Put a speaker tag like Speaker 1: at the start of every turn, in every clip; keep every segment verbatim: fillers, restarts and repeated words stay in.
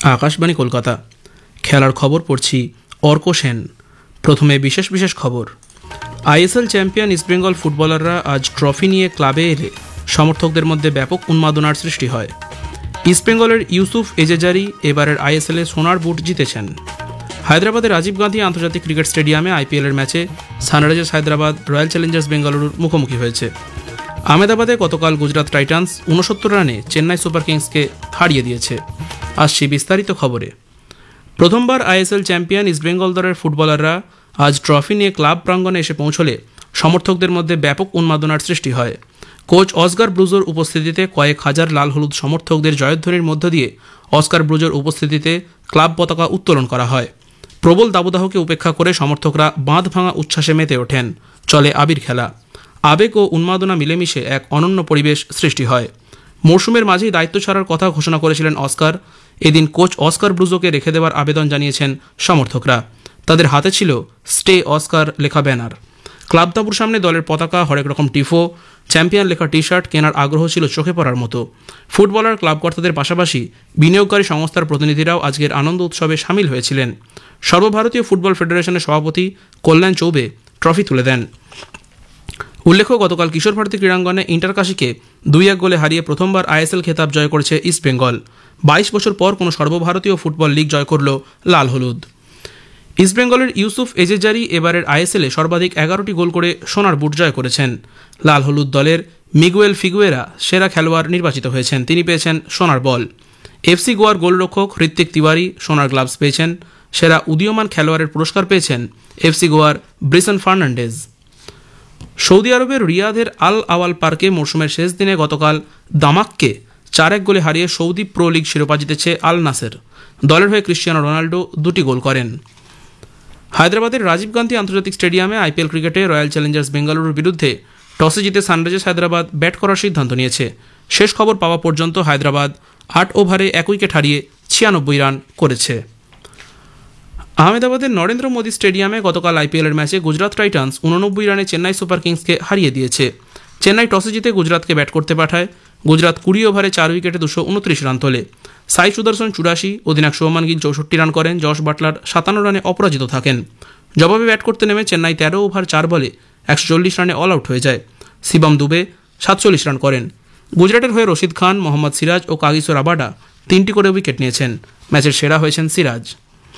Speaker 1: আকাশবাণী কলকাতা। খেলার খবর পড়ছি অর্ক সেন। প্রথমে বিশেষ বিশেষ খবর। আইএসএল চ্যাম্পিয়ন ইস্টবেঙ্গল ফুটবলাররা আজ ট্রফি নিয়ে ক্লাবে এলে সমর্থকদের মধ্যে ব্যাপক উন্মাদনার সৃষ্টি হয়। ইস্টবেঙ্গলের ইউসুফ এজেজারি এবারের আইএসএলে সোনার বুট জিতেছেন। হায়দ্রাবাদের রাজীব গান্ধী আন্তর্জাতিক ক্রিকেট স্টেডিয়ামে আইপিএলের ম্যাচে সানরাইজার্স হায়দ্রাবাদ রয়্যাল চ্যালেঞ্জার্স বেঙ্গালুরুর মুখোমুখি হয়েছে। আহমেদাবাদে গতকাল গুজরাট টাইটান্স ঊনসত্তর রানে চেন্নাই সুপার কিংসকে হারিয়ে দিয়েছে। আসছি বিস্তারিত খবরে। প্রথমবার আইএসএল চ্যাম্পিয়ন ইস্টবেঙ্গল দলের ফুটবলাররা আজ ট্রফি নিয়ে ক্লাব প্রাঙ্গণে এসে পৌঁছলে সমর্থকদের মধ্যে ব্যাপক উন্মাদনার সৃষ্টি হয়। কোচ অস্কার ব্রুজোর উপস্থিতিতে কয়েক হাজার লাল হলুদ সমর্থকদের জয়ধ্বনির মধ্য দিয়ে অস্কার ব্রুজোর উপস্থিতিতে ক্লাব পতাকা উত্তোলন করা হয়। প্রবল দাবদাহকে উপেক্ষা করে সমর্থকরা বাঁধ ভাঙা উচ্ছ্বাসে মেতে ওঠেন। চলে আবির খেলা। আবেগ ও উন্মাদনা মিলেমিশে এক অনন্য পরিবেশ সৃষ্টি হয়। মরশুমের মাঝেই দায়িত্ব ছাড়ার কথা ঘোষণা করেছিলেন অস্কার। এদিন কোচ অস্কার ব্রুজোকে রেখে দেওয়ার আবেদন জানিয়েছেন সমর্থকরা। তাদের হাতে ছিল স্টে অস্কার লেখা ব্যানার। ক্লাব তাঁবুর সামনে দলের পতাকা, হরেক রকম টিফো, চ্যাম্পিয়ন লেখা টি শার্ট কেনার আগ্রহ ছিল চোখে পড়ার মতো। ফুটবলার ক্লাব কর্তাদের পাশাপাশি বিনিয়োগকারী সংস্থার প্রতিনিধিরাও আজকের আনন্দ উৎসবে সামিল হয়েছিলেন। সর্বভারতীয় ফুটবল ফেডারেশনের সভাপতি কল্যাণ চৌবে ট্রফি তুলে দেন। উল্লেখ্য, গতকাল কিশোর ভারতী ক্রীড়াঙ্গনে ইন্টারকাশিকে দুই এক গোলে হারিয়ে প্রথমবার আইএসএল খেতাব জয় করেছে ইস্টবেঙ্গল। বাইশ বছর পর কোনো সর্বভারতীয় ফুটবল লিগ জয় করল লাল হলুদ। ইস্টবেঙ্গলের ইউসুফ এজেজারি এবারের আইএসএলে সর্বাধিক এগারোটি গোল করে সোনার বুট জয় করেছেন। লাল হলুদ দলের মিগুয়েল ফিগুয়েরা সেরা খেলোয়াড় নির্বাচিত হয়েছেন। তিনি পেয়েছেন সোনার বল। এফসি গোয়ার গোলরক্ষক হৃত্বিক তিওয়ারি সোনার গ্লাভস পেয়েছেন। সেরা উদীয়মান খেলোয়াড়ের পুরস্কার পেয়েছেন এফসি গোয়ার ব্রিসন ফার্নান্ডেজ। সৌদি আরবের রিয়াদের আল আওয়াল পার্কে মরশুমের শেষ দিনে গতকাল দামাককে চার এক গোলে হারিয়ে সৌদি প্রো লিগ শিরোপা জিতেছে আল নাসের। দলের হয়ে ক্রিশ্চিয়ানো রোনাল্ডো দুটি গোল করেন। হায়দ্রাবাদের রাজীব গান্ধী আন্তর্জাতিক স্টেডিয়ামে আইপিএল ক্রিকেটে রয়্যাল চ্যালেঞ্জার্স বেঙ্গালুরুর বিরুদ্ধে টসে জিতে সানরাইজার্স হায়দ্রাবাদ ব্যাট করার সিদ্ধান্ত নিয়েছে। শেষ খবর পাওয়া পর্যন্ত হায়দ্রাবাদ আট ওভারে এক উইকেট হারিয়ে ছিয়ানব্বই রান করেছে। আহমেদাবাদের নরেন্দ্র মোদী স্টেডিয়ামে গতকাল আইপিএলের ম্যাচে গুজরাট টাইটান্স উননব্বই রানে চেন্নাই সুপার কিংসকে হারিয়ে দিয়েছে। চেন্নাই টসে জিতে গুজরাতকে ব্যাট করতে পাঠায়। গুজরাত কুড়ি ওভারে চার উইকেটে দুশো উনত্রিশ রান তোলে। সাই সুদর্শন চুরাশি, অধিনায়ক শুভমান গিল চৌষট্টি রান করেন। জশ বাটলার সাতান্ন রানে অপরাজিত থাকেন। জবাবে ব্যাট করতে নেমে চেন্নাই তেরো ওভার চার বলে একশো চল্লিশ রানে অল আউট হয়ে যায়। শিবম দুবে সাতচল্লিশ রান করেন। গুজরাটের হয়ে রশিদ খান, মোহাম্মদ সিরাজ ও কাগিসো রাবাডা তিনটি করে উইকেট নিয়েছেন। ম্যাচের সেরা হয়েছেন সিরাজ।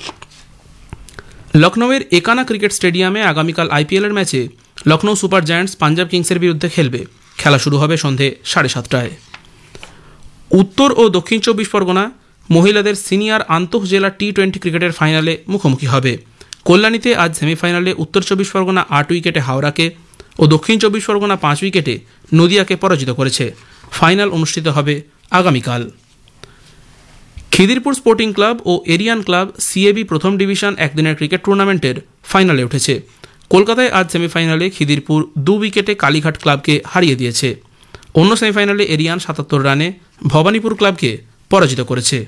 Speaker 1: লখনৌয়ের একানা ক্রিকেট স্টেডিয়ামে আগামীকাল আইপিএলের ম্যাচে লখনৌ সুপার জায়ান্টস পাঞ্জাব কিংসের বিরুদ্ধে খেলবে। খেলা শুরু হবে সন্ধে সাড়ে সাতটায়। উত্তর ও দক্ষিণ চব্বিশ পরগনা মহিলাদের সিনিয়র আন্তঃজেলা টি টোয়েন্টি ক্রিকেটের ফাইনালে মুখোমুখি হবে। কল্যাণীতে আজ সেমিফাইনালে উত্তর চব্বিশ পরগনা আট উইকেটে হাওড়াকে ও দক্ষিণ চব্বিশ পরগনা পাঁচ উইকেটে নদিয়াকে পরাজিত করেছে। ফাইনাল অনুষ্ঠিত হবে আগামীকাল। খিদিরপুর স্পোর্টিং ক্লাব ও এরিয়ান ক্লাব সিএবি প্রথম ডিভিশন একদিনের ক্রিকেট টুর্নামেন্টের ফাইনালে উঠেছে। কলকাতায় আজ সেমিফাইনালে খিদিরপুর দু উইকেটে কালীঘাট ক্লাবকে হারিয়ে দিয়েছে। অন্য সেমিফাইনালে এরিয়ান সাতাত্তর রানে ভবানীপুর ক্লাবকে পরাজিত করেছে।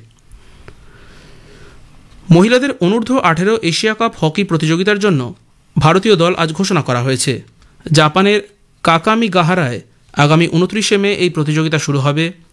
Speaker 1: মহিলাদের অনূর্ধ্ব আঠেরো এশিয়া কাপ হকি প্রতিযোগিতার জন্য ভারতীয় দল আজ ঘোষণা করা হয়েছে। জাপানের কাকামিগাহারায় আগামী উনত্রিশে মে এই প্রতিযোগিতা শুরু হবে।